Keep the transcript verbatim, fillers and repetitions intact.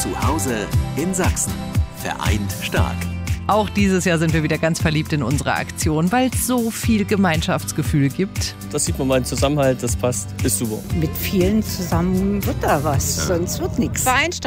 Zu Hause in Sachsen. Vereint stark. Auch dieses Jahr sind wir wieder ganz verliebt in unsere Aktion, weil es so viel Gemeinschaftsgefühl gibt. Das sieht man mal, ein Zusammenhalt, das passt, ist super. Mit vielen zusammen wird da was, sonst wird nichts.